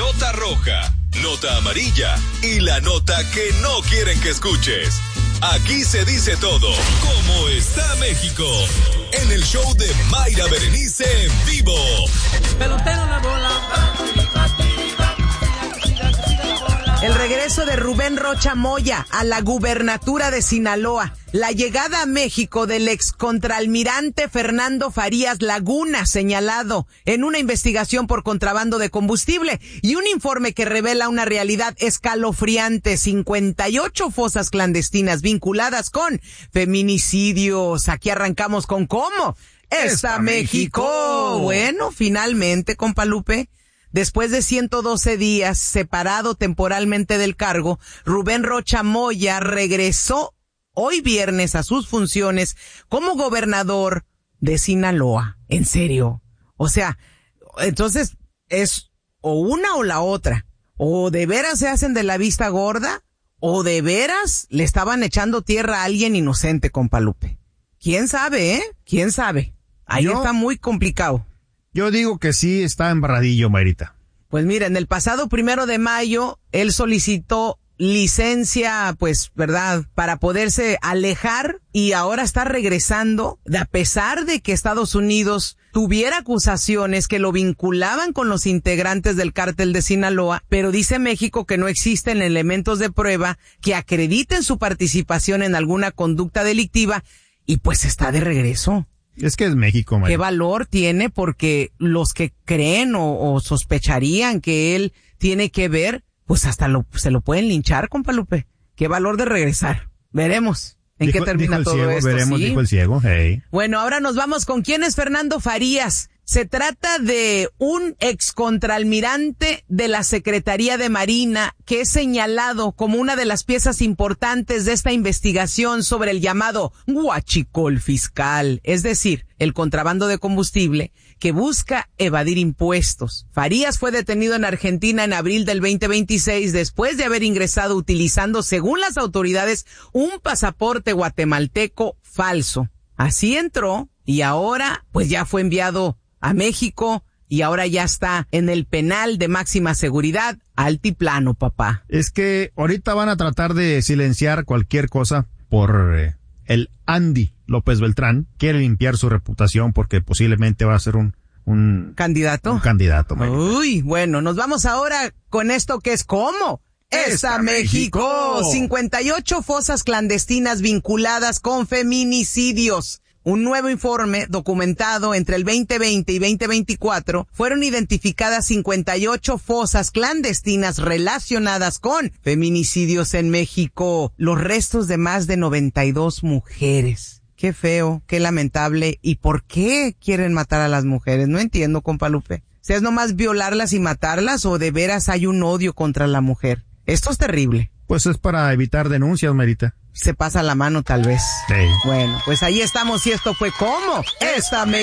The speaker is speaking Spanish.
nota roja, nota amarilla y la nota que no quieren que escuches. Aquí se dice todo. ¿Cómo está México? En el show de Mayra Berenice en vivo. Pelotero la bola. El regreso de Rubén Rocha Moya a la gubernatura de Sinaloa. La llegada a México del excontraalmirante Fernando Farías Laguna, señalado en una investigación por contrabando de combustible, y un informe que revela una realidad escalofriante: 58 fosas clandestinas vinculadas con feminicidios. Aquí arrancamos con ¿cómo está México? Bueno, finalmente, compa Lupe, después de 112 días separado temporalmente del cargo, Rubén Rocha Moya regresó hoy viernes a sus funciones como gobernador de Sinaloa. ¿En serio? O sea, entonces es o una o la otra. O de veras se hacen de la vista gorda, o de veras le estaban echando tierra a alguien inocente, compa Lupe. ¿Quién sabe, ¿Quién sabe? Ahí está muy complicado. Yo digo que sí está embarradillo, Mayrita. Pues mira, en el pasado 1 de mayo, él solicitó licencia, pues, ¿verdad?, para poderse alejar, y ahora está regresando, a pesar de que Estados Unidos tuviera acusaciones que lo vinculaban con los integrantes del cártel de Sinaloa, pero dice México que no existen elementos de prueba que acrediten su participación en alguna conducta delictiva, y pues está de regreso. Es que es México, Mayrita. ¿Qué valor tiene? Porque los que creen o sospecharían que él tiene que ver, pues hasta se lo pueden linchar, compa Lupe. ¿Qué valor de regresar? Veremos en qué termina todo ciego, esto. Veremos, ¿sí? Dijo el ciego. Hey. Bueno, ahora nos vamos con quién es Fernando Farías. Se trata de un excontraalmirante de la Secretaría de Marina que es señalado como una de las piezas importantes de esta investigación sobre el llamado huachicol fiscal, es decir, el contrabando de combustible que busca evadir impuestos. Farías fue detenido en Argentina en abril del 2026 después de haber ingresado utilizando, según las autoridades, un pasaporte guatemalteco falso. Así entró y ahora pues ya fue enviado a México y ahora ya está en el penal de máxima seguridad, altiplano, papá. Es que ahorita van a tratar de silenciar cualquier cosa por el Andy López Beltrán. Quiere limpiar su reputación porque posiblemente va a ser un ¿candidato? Un candidato. Uy, bueno, nos vamos ahora con esto que es ¿cómo está México? 58 fosas clandestinas vinculadas con feminicidios. Un nuevo informe documentado entre el 2020 y 2024 fueron identificadas 58 fosas clandestinas relacionadas con feminicidios en México. Los restos de más de 92 mujeres. Qué feo, qué lamentable. ¿Y por qué quieren matar a las mujeres? No entiendo, compa Lupe. ¿Si es nomás violarlas y matarlas o de veras hay un odio contra la mujer? Esto es terrible. Pues es para evitar denuncias, Marita. Se pasa la mano tal vez. Sí. Bueno, pues ahí estamos y esto fue ¿cómo está México?